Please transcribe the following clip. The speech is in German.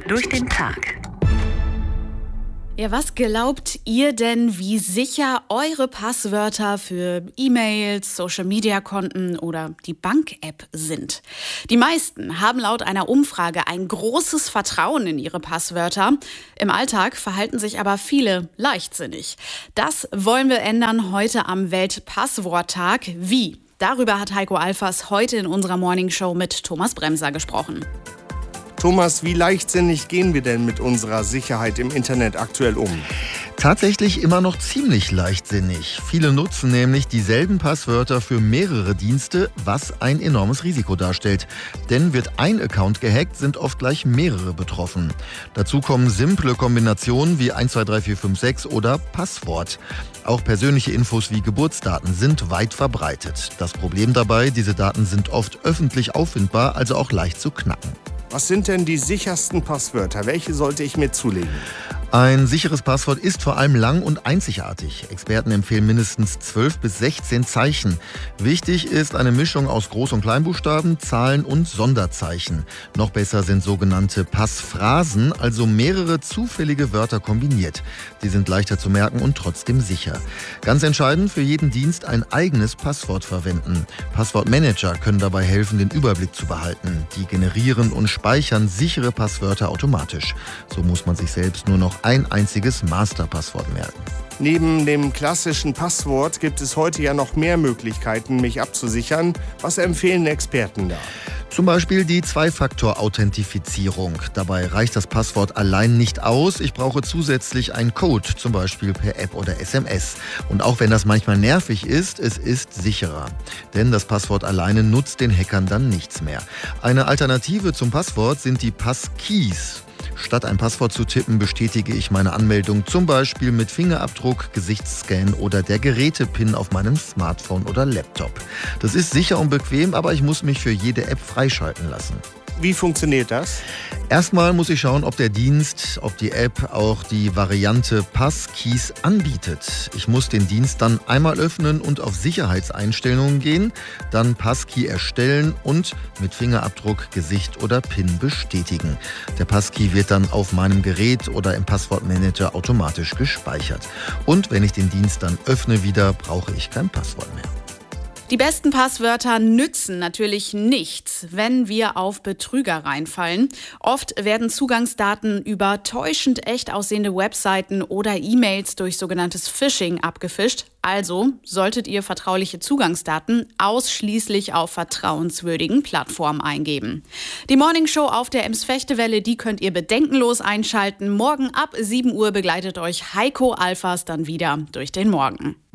durch den Tag. Ja, was glaubt ihr denn, wie sicher eure Passwörter für E-Mails, Social-Media-Konten oder die Bank-App sind? Die meisten haben laut einer Umfrage ein großes Vertrauen in ihre Passwörter. Im Alltag verhalten sich aber viele leichtsinnig. Das wollen wir ändern heute am Weltpassworttag. Wie? Darüber hat Heiko Alfers heute in unserer Morningshow mit Thomas Bremser gesprochen. Thomas, wie leichtsinnig gehen wir denn mit unserer Sicherheit im Internet aktuell um? Tatsächlich immer noch ziemlich leichtsinnig. Viele nutzen nämlich dieselben Passwörter für mehrere Dienste, was ein enormes Risiko darstellt. Denn wird ein Account gehackt, sind oft gleich mehrere betroffen. Dazu kommen simple Kombinationen wie 123456 oder Passwort. Auch persönliche Infos wie Geburtsdaten sind weit verbreitet. Das Problem dabei, diese Daten sind oft öffentlich auffindbar, also auch leicht zu knacken. Was sind denn die sichersten Passwörter? Welche sollte ich mir zulegen? Ein sicheres Passwort ist vor allem lang und einzigartig. Experten empfehlen mindestens 12 bis 16 Zeichen. Wichtig ist eine Mischung aus Groß- und Kleinbuchstaben, Zahlen und Sonderzeichen. Noch besser sind sogenannte Passphrasen, also mehrere zufällige Wörter kombiniert. Die sind leichter zu merken und trotzdem sicher. Ganz entscheidend, für jeden Dienst ein eigenes Passwort verwenden. Passwortmanager können dabei helfen, den Überblick zu behalten. Die generieren und speichern sichere Passwörter automatisch. So muss man sich selbst nur noch ein einziges Masterpasswort merken. Neben dem klassischen Passwort gibt es heute ja noch mehr Möglichkeiten, mich abzusichern. Was empfehlen Experten da? Zum Beispiel die Zwei-Faktor-Authentifizierung. Dabei reicht das Passwort allein nicht aus. Ich brauche zusätzlich einen Code, zum Beispiel per App oder SMS. Und auch wenn das manchmal nervig ist, es ist sicherer. Denn das Passwort alleine nutzt den Hackern dann nichts mehr. Eine Alternative zum Passwort sind die Passkeys. Statt ein Passwort zu tippen, bestätige ich meine Anmeldung zum Beispiel mit Fingerabdruck, Gesichtsscan oder der Geräte-PIN auf meinem Smartphone oder Laptop. Das ist sicher und bequem, aber ich muss mich für jede App freischalten lassen. Wie funktioniert das? Erstmal muss ich schauen, ob der Dienst, ob die App auch die Variante Passkeys anbietet. Ich muss den Dienst dann einmal öffnen und auf Sicherheitseinstellungen gehen, dann Passkey erstellen und mit Fingerabdruck, Gesicht oder PIN bestätigen. Der Passkey wird dann auf meinem Gerät oder im Passwortmanager automatisch gespeichert. Und wenn ich den Dienst dann öffne wieder, brauche ich kein Passwort mehr. Die besten Passwörter nützen natürlich nichts, wenn wir auf Betrüger reinfallen. Oft werden Zugangsdaten über täuschend echt aussehende Webseiten oder E-Mails durch sogenanntes Phishing abgefischt. Also solltet ihr vertrauliche Zugangsdaten ausschließlich auf vertrauenswürdigen Plattformen eingeben. Die Morningshow auf der Ems-Fechtewelle, die könnt ihr bedenkenlos einschalten. Morgen ab 7 Uhr begleitet euch Heiko Alfers dann wieder durch den Morgen.